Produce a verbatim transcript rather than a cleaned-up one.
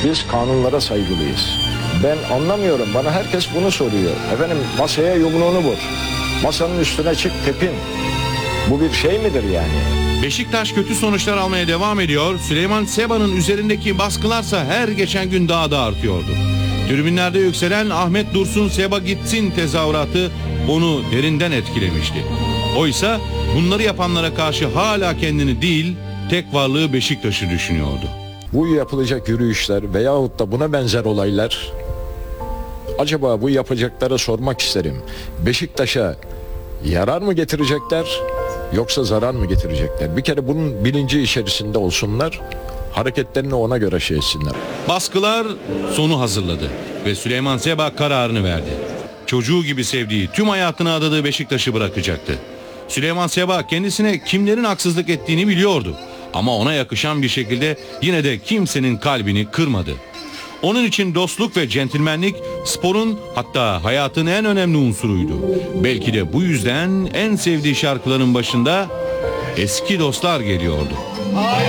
Biz kanunlara saygılıyız. Ben anlamıyorum. Bana herkes bunu soruyor. Efendim masaya yumruğunu vur. Masanın üstüne çık tepin. Bu bir şey midir yani? Beşiktaş kötü sonuçlar almaya devam ediyor. Süleyman Seba'nın üzerindeki baskılarsa her geçen gün daha da artıyordu. Tribünlerde yükselen Ahmet Dursun Seba gitsin tezahüratı onu derinden etkilemişti. Oysa bunları yapanlara karşı hala kendini değil, tek varlığı Beşiktaş'ı düşünüyordu. Bu yapılacak yürüyüşler veyahut da buna benzer olaylar, acaba bu yapacaklara sormak isterim. Beşiktaş'a yarar mı getirecekler yoksa zarar mı getirecekler? Bir kere bunun bilinci içerisinde olsunlar. Hareketlerini ona göre şey etsinler. Baskılar sonu hazırladı ve Süleyman Seba kararını verdi. Çocuğu gibi sevdiği, tüm hayatını adadığı Beşiktaş'ı bırakacaktı. Süleyman Seba kendisine kimlerin haksızlık ettiğini biliyordu. Ama ona yakışan bir şekilde yine de kimsenin kalbini kırmadı. Onun için dostluk ve centilmenlik sporun, hatta hayatın en önemli unsuruydu. Belki de bu yüzden en sevdiği şarkıların başında Eski Dostlar geliyordu.